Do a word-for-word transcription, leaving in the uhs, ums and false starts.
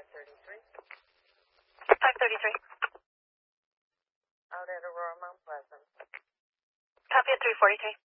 five thirty-three. five thirty-three. Out at Aurora Mount Pleasant. Copy at three forty-three.